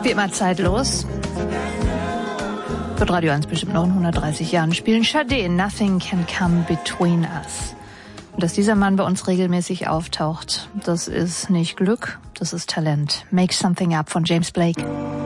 Wie immer zeitlos. Wird Radio 1 bestimmt noch in 130 Jahren spielen. Sade, Nothing Can Come Between Us. Und dass dieser Mann bei uns regelmäßig auftaucht, das ist nicht Glück, das ist Talent. Make Something Up von James Blake.